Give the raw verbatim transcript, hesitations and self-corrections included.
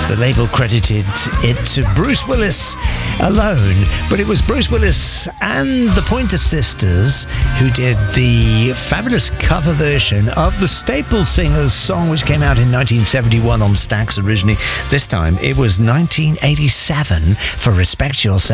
The label credited it to Bruce Willis alone, but it was Bruce Willis and the Pointer Sisters who did the fabulous cover version of the Staple Singers song, which came out in nineteen seventy-one on Stax originally. This time it was nineteen eighty-seven for Respect Yourself.